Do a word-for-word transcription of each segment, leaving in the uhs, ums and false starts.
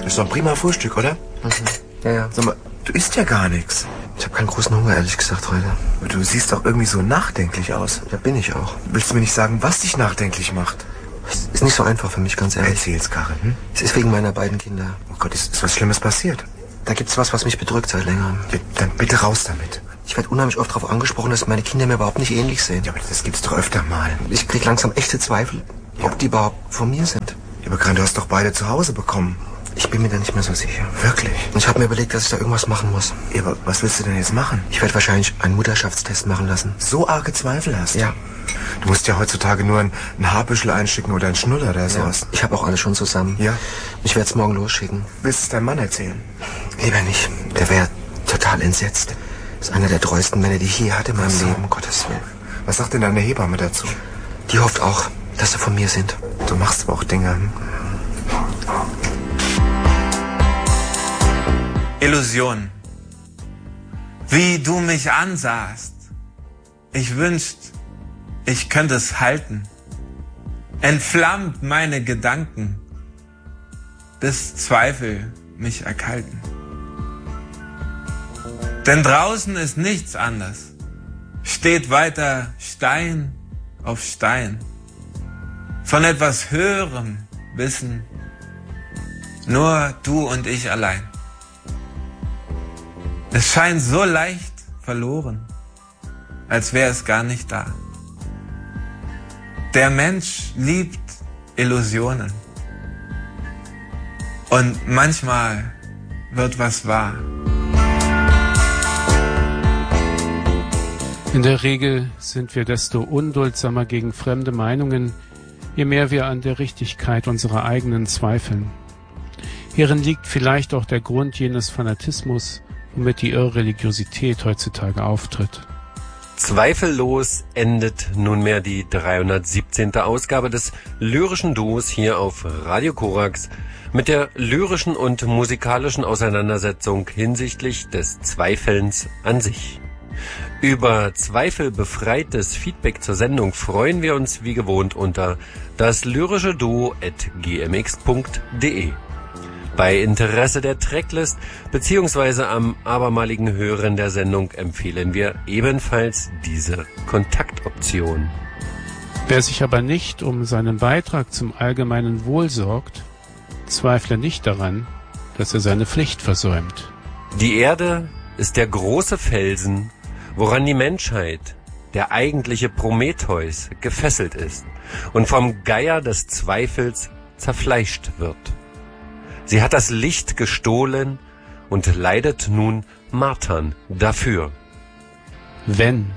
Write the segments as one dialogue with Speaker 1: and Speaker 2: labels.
Speaker 1: Das ist doch ein prima Frühstück, oder?
Speaker 2: Mhm. Ja, ja.
Speaker 1: Sag mal, du isst ja gar nichts.
Speaker 2: Ich habe keinen großen Hunger, ehrlich gesagt, heute.
Speaker 1: Aber du siehst doch irgendwie so nachdenklich aus.
Speaker 2: Ja, bin ich auch.
Speaker 1: Willst du mir nicht sagen, was dich nachdenklich macht?
Speaker 2: Es ist nicht so einfach für mich, ganz ehrlich.
Speaker 1: Erzähl's, Karin. Hm?
Speaker 2: Es ist wegen meiner beiden Kinder.
Speaker 1: Oh Gott, ist, ist was Schlimmes passiert?
Speaker 2: Da gibt's was, was mich bedrückt seit längerem.
Speaker 1: Ja, dann bitte raus damit.
Speaker 2: Ich werde unheimlich oft darauf angesprochen, dass meine Kinder mir überhaupt nicht ähnlich sehen.
Speaker 1: Ja, aber das gibt's doch öfter mal.
Speaker 2: Ich krieg langsam echte Zweifel, ja. ob die überhaupt von mir sind.
Speaker 1: Ja, aber Karin, du hast doch beide zu Hause bekommen.
Speaker 2: Ich bin mir da nicht mehr so sicher.
Speaker 1: Wirklich?
Speaker 2: Und ich habe mir überlegt, dass ich da irgendwas machen muss.
Speaker 1: Ja, aber was willst du denn jetzt machen?
Speaker 2: Ich werde wahrscheinlich einen Mutterschaftstest machen lassen.
Speaker 1: So arge Zweifel hast du?
Speaker 2: Ja.
Speaker 1: Du musst ja heutzutage nur ein, ein Haarbüschel einschicken oder ein Schnuller oder sowas.
Speaker 2: Ja, ich habe auch alles schon zusammen.
Speaker 1: Ja?
Speaker 2: Ich werde es morgen losschicken.
Speaker 1: Willst du es deinem Mann erzählen?
Speaker 2: Lieber nicht. Der wäre total entsetzt. Das ist einer der treuesten Männer, die ich je hatte in meinem
Speaker 1: so.
Speaker 2: Leben, um Gottes Willen.
Speaker 1: Was sagt denn deine Hebamme dazu?
Speaker 2: Die hofft auch, dass sie von mir sind.
Speaker 1: Du machst aber auch Dinge. Hm?
Speaker 3: Illusion. Wie du mich ansahst. Ich wünscht, ich könnte es halten. Entflammt meine Gedanken, bis Zweifel mich erkalten. Denn draußen ist nichts anders. Steht weiter Stein auf Stein. Von etwas höherem Wissen. Nur du und ich allein. Es scheint so leicht verloren, als wäre es gar nicht da. Der Mensch liebt Illusionen. Und manchmal wird was wahr.
Speaker 4: In der Regel sind wir desto unduldsamer gegen fremde Meinungen, je mehr wir an der Richtigkeit unserer eigenen zweifeln. Hierin liegt vielleicht auch der Grund jenes Fanatismus, womit die Irreligiosität heutzutage auftritt.
Speaker 5: Zweifellos endet nunmehr die dreihundertsiebzehnte Ausgabe des lyrischen Duos hier auf Radio Korax mit der lyrischen und musikalischen Auseinandersetzung hinsichtlich des Zweifelns an sich. Über zweifelbefreites Feedback zur Sendung freuen wir uns wie gewohnt unter das lyrische Duo at g m x punkt d e. Bei Interesse der Tracklist bzw. am abermaligen Hören der Sendung empfehlen wir ebenfalls diese Kontaktoption.
Speaker 4: Wer sich aber nicht um seinen Beitrag zum allgemeinen Wohl sorgt, zweifle nicht daran, dass er seine Pflicht versäumt.
Speaker 5: Die Erde ist der große Felsen, woran die Menschheit, der eigentliche Prometheus, gefesselt ist und vom Geier des Zweifels zerfleischt wird. Sie hat das Licht gestohlen und leidet nun Martern dafür.
Speaker 4: Wenn.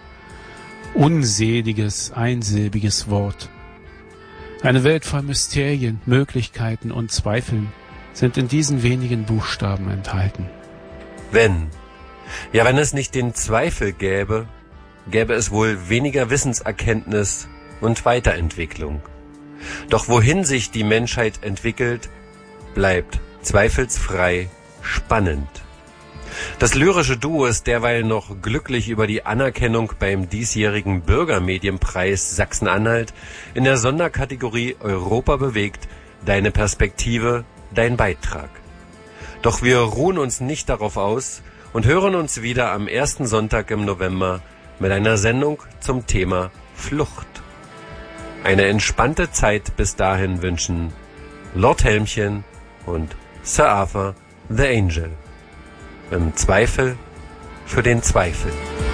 Speaker 4: Unseliges, einsilbiges Wort. Eine Welt voll Mysterien, Möglichkeiten und Zweifeln sind in diesen wenigen Buchstaben enthalten.
Speaker 5: Wenn. Ja, wenn es nicht den Zweifel gäbe, gäbe es wohl weniger Wissenserkenntnis und Weiterentwicklung. Doch wohin sich die Menschheit entwickelt, bleibt zweifelsfrei spannend. Das lyrische Duo ist derweil noch glücklich über die Anerkennung beim diesjährigen Bürgermedienpreis Sachsen-Anhalt in der Sonderkategorie Europa bewegt, deine Perspektive, dein Beitrag. Doch wir ruhen uns nicht darauf aus und hören uns wieder am ersten Sonntag im November mit einer Sendung zum Thema Flucht. Eine entspannte Zeit bis dahin wünschen Lord Helmchen und Sir Arthur the Angel. Im Zweifel für den Zweifel.